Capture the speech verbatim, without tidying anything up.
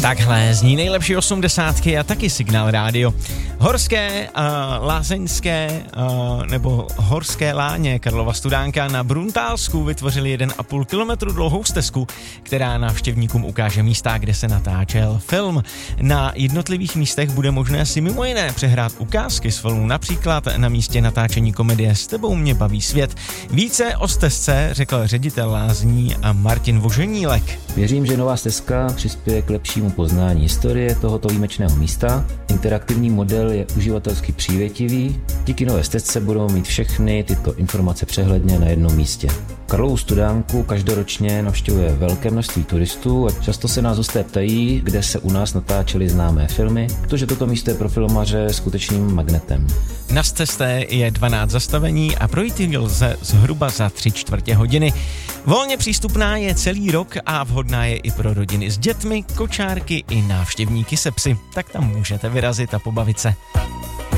Takhle zní nejlepší osmdesátky a taky Signál rádio. Horské, uh, lázeňské uh, nebo horské láně Karlova Studánka na Bruntálsku vytvořili jeden a půl kilometru dlouhou stezku, která návštěvníkům ukáže místa, kde se natáčel film. Na jednotlivých místech bude možné si mimo jiné přehrát ukázky z filmu, například na místě natáčení komedie S tebou mě baví svět. Více o stezce řekl ředitel lázní a Martin Voženílek. Věřím, že nová stezka přispěje k lepšímu poznání historie tohoto výjimečného místa. Interaktivní model je uživatelsky přívětivý. Díky nové stezce budou mít všechny tyto informace přehledně na jednom místě. Karlovu Studánku každoročně navštěvuje velké množství turistů a často se nás hosté ptají, kde se u nás natáčely známé filmy, protože toto místo je pro filmaře skutečným magnetem. Na stezce je dvanáct zastavení a projít ji lze zhruba za tři čtvrtě hodiny. Volně přístupná je celý rok a vhodná je i pro rodiny s dětmi, kočárky i návštěvníky se psy. Tak tam můžete vyrazit a pobavit se.